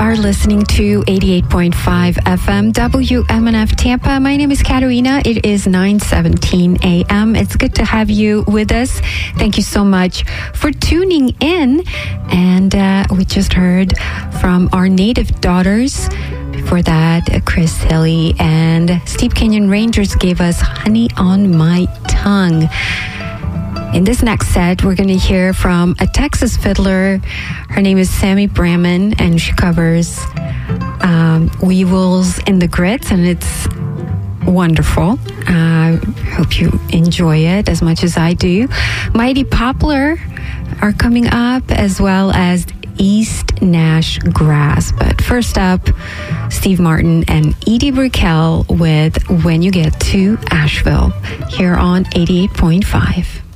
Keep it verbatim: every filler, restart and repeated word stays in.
are listening to eighty-eight point five F M W M N F Tampa. My name is Katerina. It is nine seventeen a.m. It's good to have you with us. Thank you so much for tuning in. And uh, we just heard from our Native Daughters. Before that, Chris Hilly and Steep Canyon Rangers gave us Honey on My Tongue. In this next set, we're going to hear from a Texas fiddler. Her name is Sammy Bramman, and she covers um, Weevils in the Grits, and it's wonderful. I uh, hope you enjoy it as much as I do. Mighty Poplar are coming up, as well as East Nash Grass. But first up, Steve Martin and Edie Brickell with When You Get to Asheville, here on eighty-eight point five.